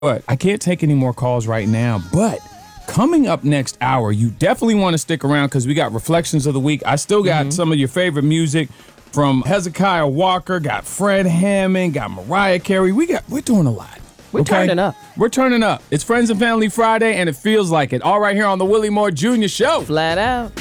But I can't take any more calls right now. But coming up next hour, you definitely want to stick around because we got Reflections of the Week. I still got some of your favorite music from Hezekiah Walker, got Fred Hammond, got Mariah Carey. We're doing a lot. We're turning up. We're turning up. It's Friends and Family Friday, and it feels like it. All right here on the Willie Moore Jr. Show. Flat out.